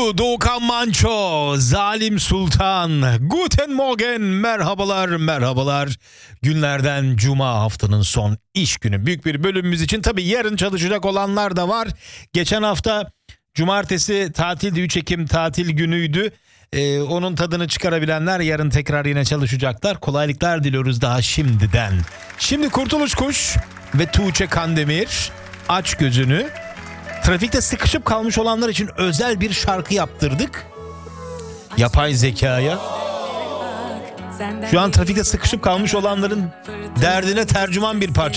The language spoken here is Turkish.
Doğukan Manço, Zalim Sultan, Guten Morgen, merhabalar. Günlerden Cuma, haftanın son iş günü. Büyük bir bölümümüz için tabii yarın çalışacak olanlar da var. Geçen hafta Cumartesi tatildi, 3 Ekim tatil günüydü. Onun tadını çıkarabilenler yarın tekrar yine çalışacaklar. Kolaylıklar diliyoruz daha şimdiden. Şimdi Kurtuluş Kuş ve Tuğçe Kandemir, Aç Gözünü. Trafikte sıkışıp kalmış olanlar için özel bir şarkı yaptırdık. Yapay zekaya. Şu an trafikte sıkışıp kalmış olanların derdine tercüman bir parça.